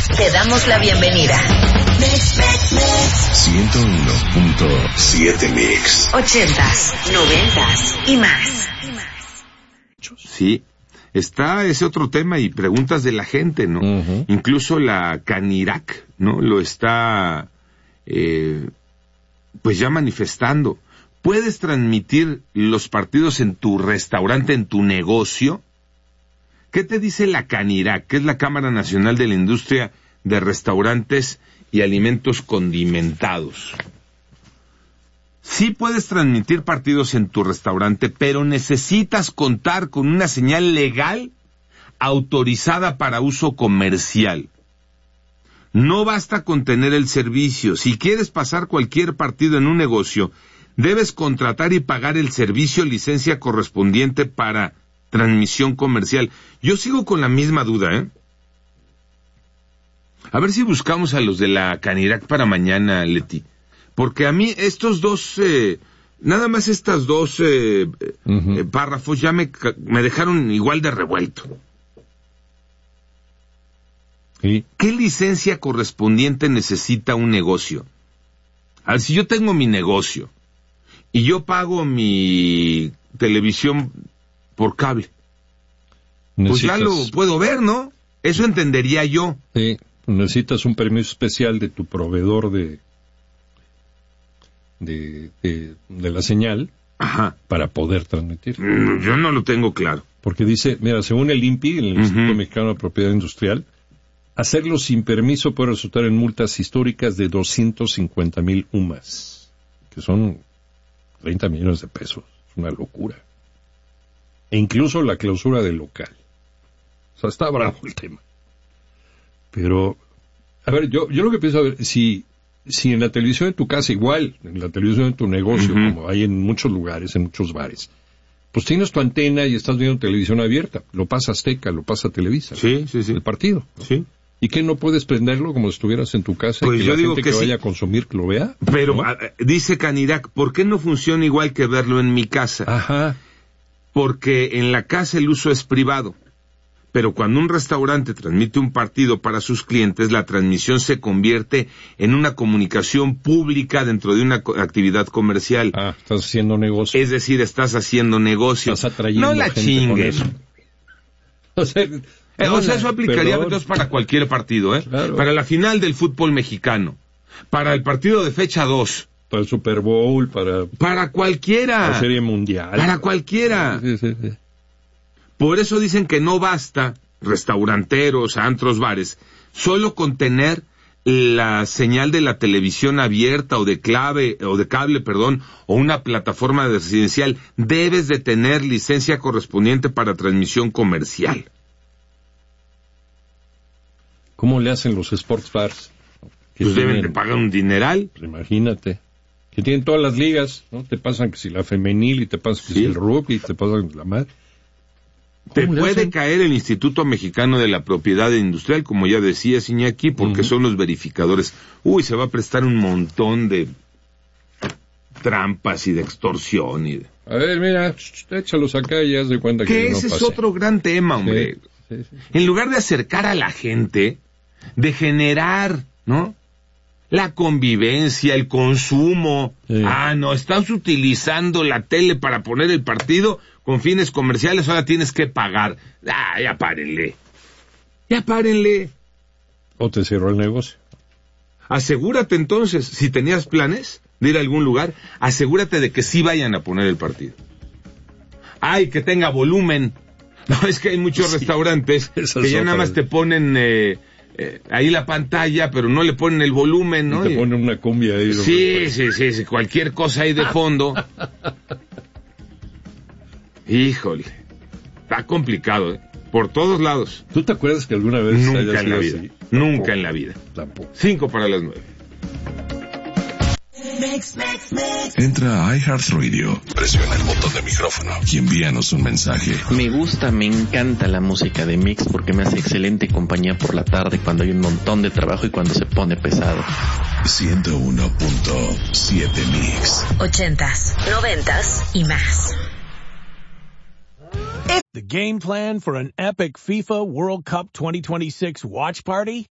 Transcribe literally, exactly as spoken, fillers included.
Te damos la bienvenida. ciento uno punto siete Mix. Ochentas, noventas y más. Sí, está ese otro tema y preguntas de la gente, ¿no? Uh-huh. Incluso la Canirac, ¿no? Lo está, eh, pues ya manifestando. ¿Puedes transmitir los partidos en tu restaurante, en tu negocio? ¿Qué te dice la Canirac, que es la Cámara Nacional de la Industria de Restaurantes y Alimentos Condimentados? Sí puedes transmitir partidos en tu restaurante, pero necesitas contar con una señal legal autorizada para uso comercial. No basta con tener el servicio. Si quieres pasar cualquier partido en un negocio, debes contratar y pagar el servicio o licencia correspondiente para transmisión comercial. Yo sigo con la misma duda, ¿eh? A ver si buscamos a los de la Canirac para mañana, Leti. Porque a mí estos dos, eh, nada más estas dos eh, uh-huh. eh, párrafos ya me, me dejaron igual de revuelto. ¿Sí? ¿Qué licencia correspondiente necesita un negocio? A ver, si yo tengo mi negocio y yo pago mi televisión por cable, necesitas... pues ya lo puedo ver, ¿no? Eso entendería yo. Sí, necesitas un permiso especial de tu proveedor de... De, de, de la señal. Ajá. Para poder transmitir. Yo no lo tengo claro. Porque dice, mira, según el I N P I, el uh-huh. Instituto Mexicano de Propiedad Industrial, hacerlo sin permiso puede resultar en multas históricas de doscientos cincuenta mil U M A S, que son treinta millones de pesos. Es una locura. E incluso la clausura del local. O sea, está bravo el tema. Pero, a ver, yo, yo lo que pienso, a ver, si... Si en la televisión de tu casa, igual, en la televisión de tu negocio, uh-huh. como hay en muchos lugares, en muchos bares, pues tienes tu antena y estás viendo televisión abierta, lo pasa Azteca, lo pasa Televisa. Sí, sí, sí. El partido. Sí. ¿Y qué, no puedes prenderlo como si estuvieras en tu casa pues y que yo la digo gente que, que sí. vaya a consumir que lo vea? Pero, ¿no? a, dice Canirac, ¿por qué no funciona igual que verlo en mi casa? Ajá. Porque en la casa el uso es privado. Pero cuando un restaurante transmite un partido para sus clientes, la transmisión se convierte en una comunicación pública dentro de una co- actividad comercial. Ah, estás haciendo negocio. Es decir, estás haciendo negocio. Estás atrayendo no la gente chingues. O sea, eh, o sea, eso aplicaría entonces para cualquier partido, ¿eh? Claro. Para la final del fútbol mexicano, para el partido de fecha dos. Para el Super Bowl, para... Para cualquiera. La Serie Mundial. Para cualquiera. Sí, sí, sí. Por eso dicen que no basta, restauranteros, antros, bares, solo con tener la señal de la televisión abierta o de clave, o de cable, perdón, o una plataforma residencial. Debes de tener licencia correspondiente para transmisión comercial. ¿Cómo le hacen los sports bars? Pues deben de pagar un dineral. Pues imagínate. Que tienen todas las ligas, ¿no? Te pasan que si la femenil y te pasan que sí. si el rugby, te pasan la madre. Te puede caer el Instituto Mexicano de la Propiedad Industrial, como ya decía Iñaki, porque uh-huh. son los verificadores. Uy, se va a prestar un montón de trampas y de extorsión. Y de... A ver, mira, échalos acá y haz de cuenta que, que no ese pasé. Es otro gran tema, hombre. Sí, sí, sí, sí. En lugar de acercar a la gente, de generar, ¿no? La convivencia, el consumo. Sí. Ah, no, estás utilizando la tele para poner el partido con fines comerciales, ahora tienes que pagar. Ah, ya párenle. Ya párenle. O te cerró el negocio. Asegúrate entonces, si tenías planes de ir a algún lugar, asegúrate de que sí vayan a poner el partido. Ay, que tenga volumen. No, es que hay muchos sí, restaurantes que ya nada más te ponen eh, eh, ahí la pantalla, pero no le ponen el volumen, ¿no? Y te ponen una cumbia ahí. Sí, sí, sí, sí, cualquier cosa ahí de fondo. Híjole, está complicado, ¿eh? Por todos lados. ¿Tú te acuerdas que alguna vez nunca haya en la sido vida, así? Nunca Tampoco. en la vida. Tampoco. Cinco para las nueve. Mix, mix, mix. Entra a iHeartRadio, presiona el botón de micrófono y envíanos un mensaje. Me gusta, me encanta la música de Mix porque me hace excelente compañía por la tarde cuando hay un montón de trabajo y cuando se pone pesado. ciento uno punto siete Mix. Ochentas, noventas y más. The game plan for an epic FIFA World Cup twenty twenty-six watch party?